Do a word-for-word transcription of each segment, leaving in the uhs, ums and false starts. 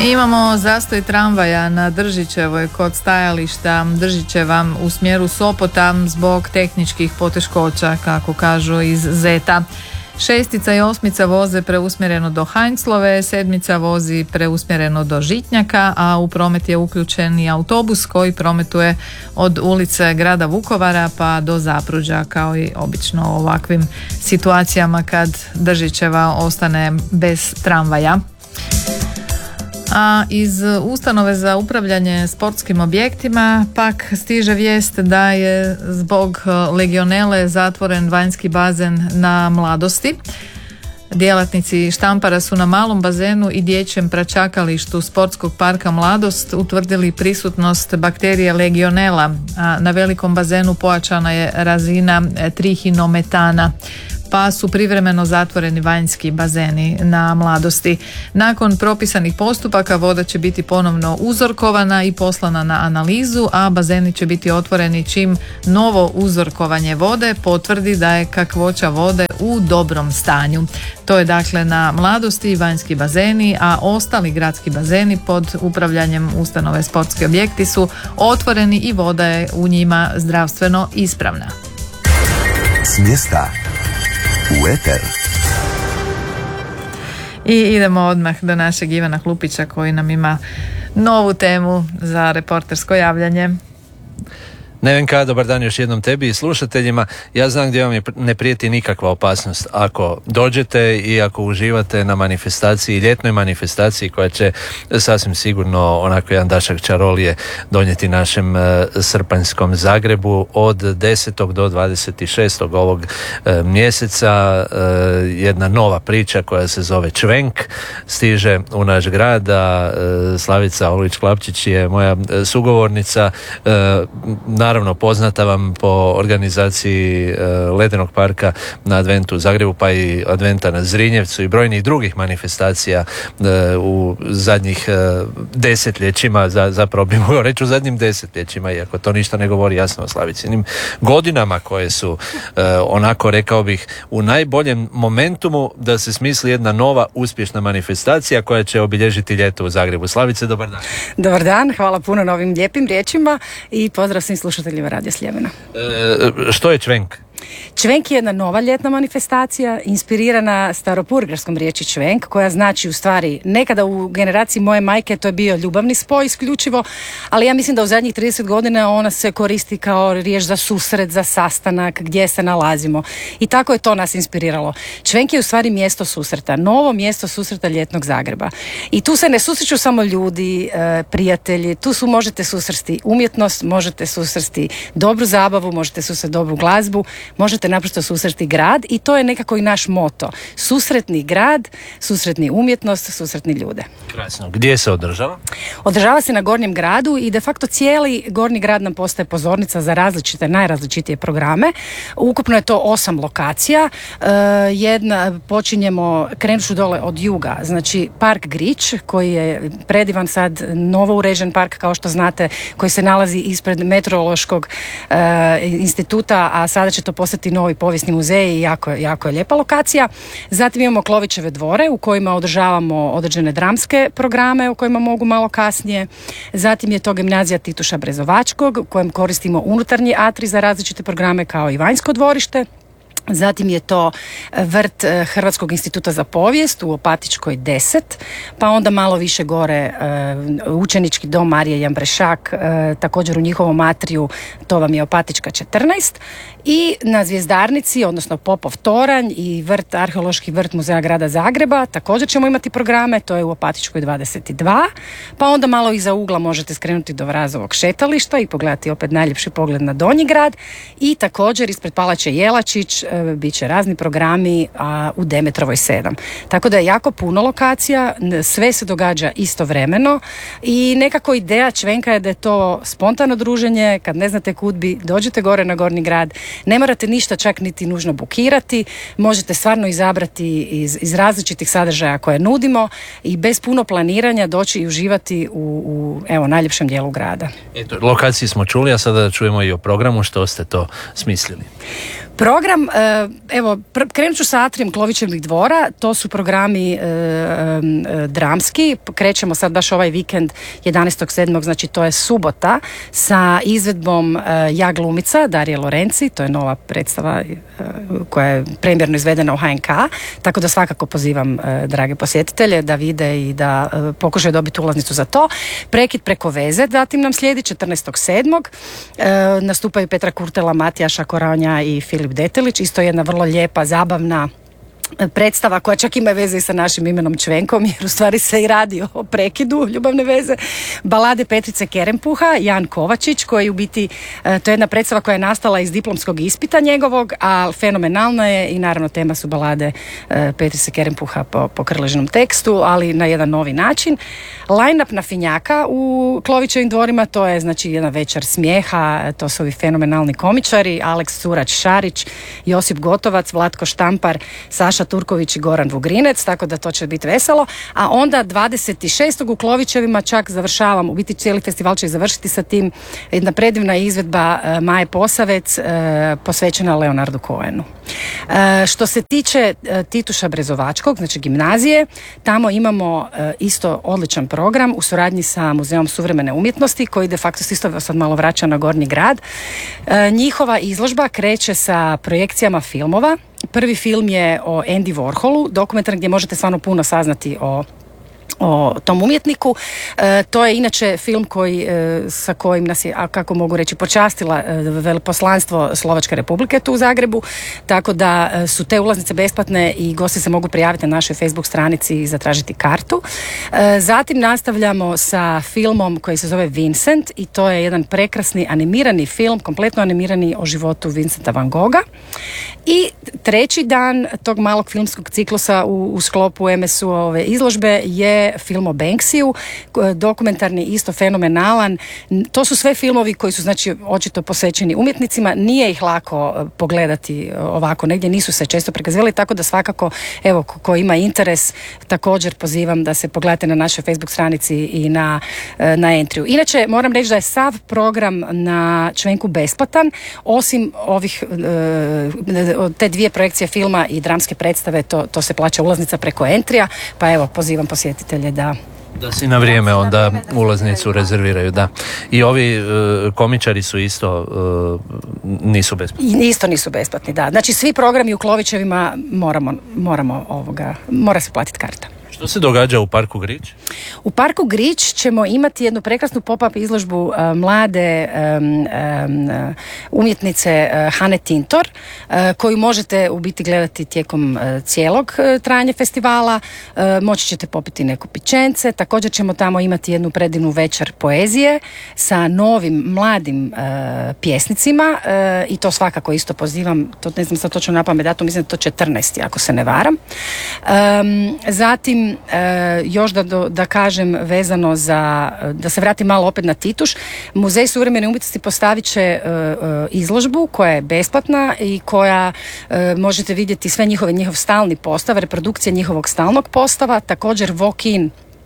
Imamo zastoj tramvaja na Držićevoj kod stajališta Držićeva u smjeru Sopota zbog tehničkih poteškoća, kako kažu iz Zeta. Šestica i osmica voze preusmjereno do Hajnclove, sedmica vozi preusmjereno do Žitnjaka, a u promet je uključen i autobus koji prometuje od ulice grada Vukovara pa do Zapruđa, kao i obično u ovakvim situacijama kad Držićeva ostane bez tramvaja. A iz ustanove za upravljanje sportskim objektima pak stiže vijest da je zbog legionele zatvoren vanjski bazen na Mladosti. Djelatnici Štampara su na malom bazenu i dječjem pračakalištu sportskog parka Mladost utvrdili prisutnost bakterije legionela, a na velikom bazenu pojačana je razina trihinometana, pa su privremeno zatvoreni vanjski bazeni na Mladosti. Nakon propisanih postupaka voda će biti ponovno uzorkovana i poslana na analizu, a bazeni će biti otvoreni čim novo uzorkovanje vode potvrdi da je kakvoća vode u dobrom stanju. To je dakle na Mladosti vanjski bazeni, a ostali gradski bazeni pod upravljanjem ustanove sportski objekti su otvoreni i voda je u njima zdravstveno ispravna. S mjesta u eter. I idemo odmah do našeg Ivana Klupića koji nam ima novu temu za reportersko javljanje. Nevenka, dobar dan još jednom tebi i slušateljima. Ja znam gdje vam je ne prijeti nikakva opasnost ako dođete i ako uživate na manifestaciji, ljetnoj manifestaciji koja će sasvim sigurno onako jedan dašak čarolije donijeti našem e, srpanjskom Zagrebu od desetog do dvadeset šestog ovog e, mjeseca. E, jedna nova priča koja se zove Čvenk stiže u naš grad, a e, Slavica Olujić-Klapčić je moja e, sugovornica, e, na naravno poznata vam po organizaciji e, Ledenog parka na Adventu u Zagrebu, pa i Adventa na Zrinjevcu i brojnih drugih manifestacija e, u zadnjih e, desetljećima, za, zapravo bi mogao reći u zadnjim desetljećima, iako to ništa ne govori jasno o Slavicinim godinama koje su e, onako, rekao bih, u najboljem momentumu da se smisli jedna nova uspješna manifestacija koja će obilježiti ljeto u Zagrebu. Slavice, dobar dan. Dobar dan, hvala puno na ovim lijepim riječima i pozdrav svim slušateljima Radio Sljemena. E, što je Čvenk? Čvenk je jedna nova ljetna manifestacija inspirirana staropurgarskom riječi čvenk, koja znači u stvari, nekada u generaciji moje majke to je bio ljubavni spoj isključivo, ali ja mislim da u zadnjih trideset godina ona se koristi kao riječ za susret, za sastanak, gdje se nalazimo. I tako je to nas inspiriralo. Čvenk je u stvari mjesto susreta, novo mjesto susreta ljetnog Zagreba. I tu se ne susreću samo ljudi, e, prijatelji, tu su možete susresti umjetnost, možete susresti dobru zabavu, možete susresti dobru glazbu, možete naprosto susretni grad i to je nekako i naš moto. Susretni grad, susretni umjetnost, susretni ljude. Krasno. Gdje se održava? Održava se na Gornjem gradu i de facto cijeli Gornji grad nam postaje pozornica za različite, najrazličitije programe. Ukupno je to osam lokacija. E, jedna, počinjemo, krenut ću dole od juga, znači Park Grič, koji je predivan sad, novo uređen park, kao što znate, koji se nalazi ispred Meteorološkog e, instituta, a sada će to postati novi povijesni muzej i jako, jako je lijepa lokacija. Zatim imamo Klovićeve dvore u kojima održavamo određene dramske programe u kojima mogu malo kasnije. Zatim je to Gimnazija Tituša Brezovačkog u kojem koristimo unutarnji atri za različite programe kao i vanjsko dvorište. Zatim je to vrt Hrvatskog instituta za povijest u Opatičkoj deset, pa onda malo više gore učenički dom Marije Jambrešak, također u njihovom atriju, to vam je Opatička četrnaest, i na Zvjezdarnici, odnosno Popov toranj i vrt, arheološki vrt Muzeja grada Zagreba, također ćemo imati programe, to je u Opatičkoj dvadeset dva, pa onda malo iza ugla možete skrenuti do Vrazovog šetališta i pogledati opet najljepši pogled na Donji grad, i također ispred Palače Jelačić bit će razni programi a, u Demetrovoj sedam. Tako da je jako puno lokacija, sve se događa istovremeno i nekako ideja Čvenka je da je to spontano druženje, kad ne znate kud bi, dođete gore na Gornji grad, ne morate ništa čak niti nužno bukirati, možete stvarno izabrati iz, iz različitih sadržaja koje nudimo i bez puno planiranja doći i uživati u, u evo, najljepšem dijelu grada. Eto, lokaciji smo čuli, a sada da čujemo i o programu, što ste to smislili. Program, evo, krenut ću sa Atrijem Klovićevih dvora, to su programi e, e, dramski, krećemo sad baš ovaj vikend jedanaestog sedmog znači to je subota, sa izvedbom e, Ja glumica, Darije Lorenci, to je nova predstava e, koja je premijerno izvedena u H N K, tako da svakako pozivam e, drage posjetitelje da vide i da e, pokušaju dobiti ulaznicu za to. Prekid preko veze, zatim nam slijedi četrnaestog sedmog E, nastupaju Petra Kurtela, Matija Šakoranja i Filip Detelić, isto jedna vrlo lijepa, zabavna predstava koja čak ima veze i sa našim imenom Čvenkom, jer u stvari se i radi o prekidu ljubavne veze. Balade Petrice Kerempuha, Jan Kovačić, koji u biti, to je jedna predstava koja je nastala iz diplomskog ispita njegovog, a fenomenalna je i naravno tema su balade Petrice Kerempuha po, po Krležinom tekstu, ali na jedan novi način. Line-up na Finjaka u Klovićevim dvorima, to je znači jedna večer smijeha, to su ovi fenomenalni komičari, Aleks Surač-Šarić, Josip Gotovac, Vlatko Štampar, Saša Turković i Goran Vugrinec, tako da to će biti veselo. A onda dvadeset šestog u Klovićevima čak završavam, u biti cijeli festival će završiti sa tim, jedna predivna izvedba uh, Maje Posavec uh, posvećena Leonardu Cohenu. Uh, što se tiče uh, Tituša Brezovačkog, znači gimnazije, tamo imamo uh, isto odličan program u suradnji sa Muzeom suvremene umjetnosti, koji de facto se isto sad malo vraća na Gornji grad. Uh, njihova izložba kreće sa projekcijama filmova. Prvi film je o Andy Warholu, dokumentar gdje možete stvarno puno saznati o o tom umjetniku. E, to je inače film koji, e, sa kojim nas je, a kako mogu reći, počastila e, veleposlanstvo Slovačke Republike tu u Zagrebu, tako da e, su te ulaznice besplatne i gosti se mogu prijaviti na našoj Facebook stranici i zatražiti kartu. E, zatim nastavljamo sa filmom koji se zove Vincent i to je jedan prekrasni animirani film, kompletno animirani o životu Vincenta van Gogha. I treći dan tog malog filmskog ciklusa u, u sklopu M S U-ove izložbe je film o Banksiju, dokumentarni, isto fenomenalan. To su sve filmovi koji su znači očito posvećeni umjetnicima, nije ih lako pogledati ovako negdje, nisu se često prikazivali, tako da svakako, evo, ko, ko ima interes, također pozivam da se pogledate na našoj Facebook stranici i na, na Entriju. Inače, moram reći da je sav program na Čvenku besplatan, osim ovih te dvije projekcije filma i dramske predstave, to, to se plaća ulaznica preko Entrija, pa evo, pozivam posjetitelje da Da si na vrijeme onda ulaznicu rezerviraju, da. I ovi uh, komičari su isto uh, nisu besplatni. Isto nisu besplatni, da. Znači svi programi u Klovićevima moramo, moramo ovoga, mora se platiti karta. Što se događa u Parku Grič? U Parku Grič ćemo imati jednu prekrasnu pop-up izložbu uh, mlade um, um, umjetnice uh, Hane Tintor, uh, koju možete u biti gledati tijekom uh, cijelog uh, trajanja festivala. Uh, moći ćete popiti neko pićence. Također ćemo tamo imati jednu predivnu večer poezije sa novim mladim uh, pjesnicima uh, i to svakako isto pozivam, to ne znam sad točno na pamet datum, mislim da to četrnaesti ako se ne varam. Um, zatim E, još da, do, da kažem vezano za, da se vratim malo opet na Tituš, Muzej suvremene umjetnosti postavit će e, e, izložbu koja je besplatna i koja e, možete vidjeti sve njihove, njihov stalni postav, reprodukcija njihovog stalnog postava, također walk-in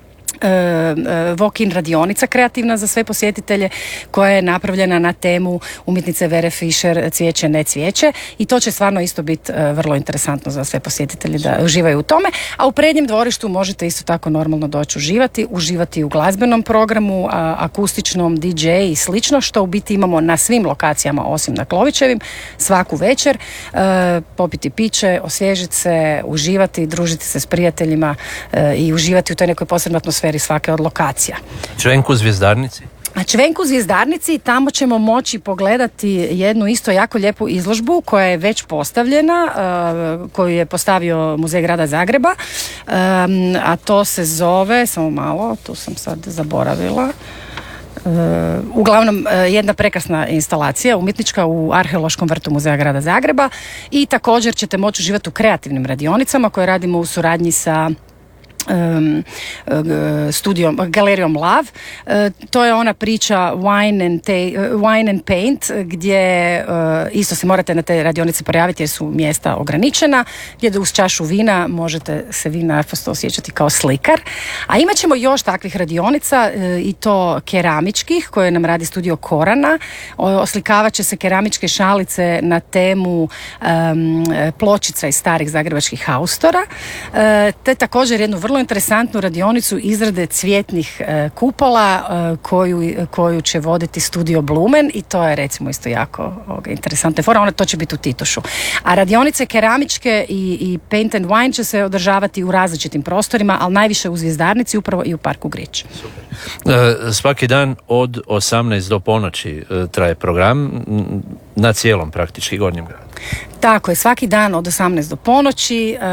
walk-in radionica kreativna za sve posjetitelje koja je napravljena na temu umjetnice Vere Fischer Cvijeće, ne cvijeće, i to će stvarno isto biti vrlo interesantno za sve posjetitelje da uživaju u tome. A u prednjem dvorištu možete isto tako normalno doći uživati, uživati u glazbenom programu, akustičnom, D J i slično, što u biti imamo na svim lokacijama osim na Klovićevim svaku večer. Popiti piće, osvježiti se, uživati, družiti se s prijateljima i uživati u toj nekoj posebnoj atmosferi svake od lokacija. Čvenku Zvjezdarnici? Na Čvenku Zvjezdarnici tamo ćemo moći pogledati jednu isto jako lijepu izložbu koja je već postavljena, uh, koju je postavio Muzej grada Zagreba, um, a to se zove, samo malo, tu sam sad zaboravila, Uh, uglavnom uh, jedna prekrasna instalacija umjetnička u Arheološkom vrtu Muzeja grada Zagreba i također ćete moći uživati u kreativnim radionicama koje radimo u suradnji sa Um, studijom, galerijom Lav. Uh, to je ona priča Wine and, te, uh, Wine and Paint gdje uh, isto se morate na te radionice pojaviti jer su mjesta ograničena, gdje uz čašu vina možete se vi naprosto osjećati kao slikar. A imat ćemo još takvih radionica uh, i to keramičkih koje nam radi studio Korana. Oslikavat će se keramičke šalice na temu um, pločica iz starih zagrebačkih haustora, uh, te također jednu vrlo interesantnu radionicu izrade cvjetnih e, kupola e, koju, koju će voditi studio Blumen i to je recimo isto jako ovoga, interesantna fora, ona to će biti u Titušu. A radionice keramičke i, i Paint and Wine će se održavati u različitim prostorima, ali najviše u Zvjezdarnici upravo i u Parku Grič. Super. E, svaki dan od osamnaest do ponoći e, traje program na cijelom praktički Gornjem gradu. Tako je, svaki dan od osamnaest do ponoći, e,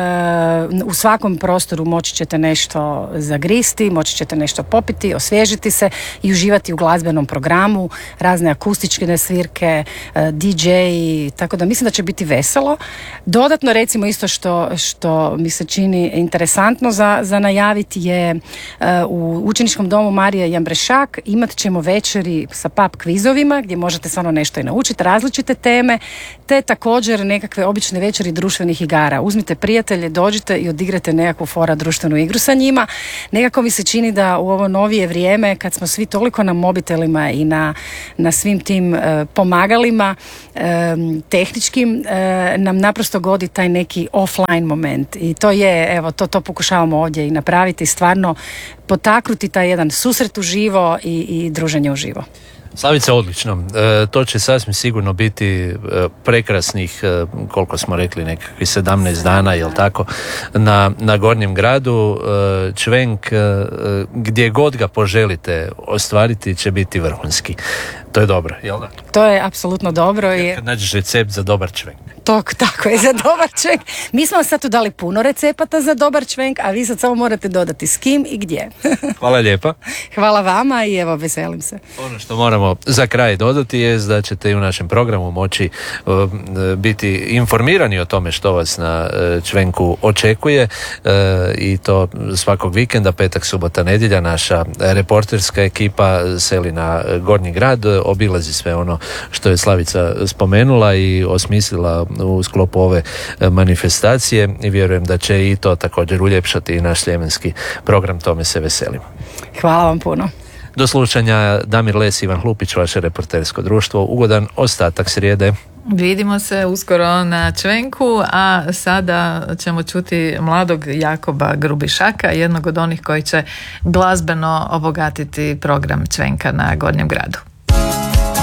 u svakom prostoru moći ćete nešto zagristi, moći ćete nešto popiti, osvježiti se i uživati u glazbenom programu, razne akustičke svirke, e, di džeji, tako da mislim da će biti veselo. Dodatno recimo isto što, što mi se čini interesantno za, za najaviti je e, u učeničkom domu Marije Jambrešak imat ćemo večeri sa pub kvizovima gdje možete stvarno nešto i naučiti, različite teme, te također nekakve obične večeri društvenih igara. Uzmite prijatelje, dođite i odigrate nekakvu fora društvenu igru sa njima. Nekako mi se čini da u ovo novije vrijeme, kad smo svi toliko na mobitelima i na, na svim tim e, pomagalima e, tehničkim, e, nam naprosto godi taj neki offline moment. I to je, evo, to, to pokušavamo ovdje i napraviti, stvarno potaknuti taj jedan susret uživo i, i druženje uživo. Slavica, odlično. E, to će sasvim sigurno biti e, prekrasnih, e, koliko smo rekli, nekakvih sedamnaest dana, jel tako, na, na Gornjem gradu. E, Čvenk, e, gdje god ga poželite ostvariti, će biti vrhunski. To je dobro, jel da? To je apsolutno dobro. I kad nađeš recept za dobar čvenk. Tok, tako je, za dobar čvenk. Mi smo vam sad tu dali puno recepata za dobar čvenk, a vi sad samo morate dodati s kim i gdje. Hvala lijepa. Hvala vama i evo, veselim se. Ono što moramo za kraj dodati je da ćete i u našem programu moći uh, biti informirani o tome što vas na uh, čvenku očekuje uh, i to svakog vikenda, petak, subota, nedjelja. Naša reporterska ekipa seli na Gornji grad, obilazi sve ono što je Slavica spomenula i osmislila u sklopu ove manifestacije i vjerujem da će i to također uljepšati i naš sljemenski program, tome se veselimo. Hvala vam puno. Do slušanja, Damir Les, Ivan Hlupić, vaše reportersko društvo. Ugodan ostatak srijede. Vidimo se uskoro na čvenku, a sada ćemo čuti mladog Jakoba Grubišaka, jednog od onih koji će glazbeno obogatiti program čvenka na Gornjem gradu.